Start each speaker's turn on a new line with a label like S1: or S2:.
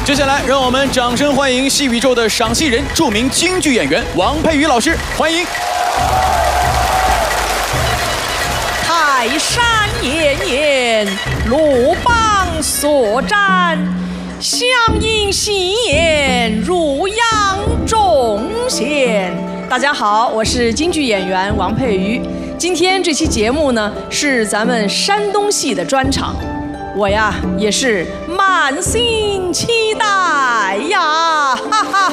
S1: 接下来，让我们掌声欢迎戏宇宙的赏析人、著名京剧演员王佩瑜老师，欢迎。
S2: 泰山岩岩，路榜所占，相映喜颜，如阳中仙。大家好，我是京剧演员王佩瑜。今天这期节目呢，是咱们山东戏的专场。我呀，也是满心期待呀，哈哈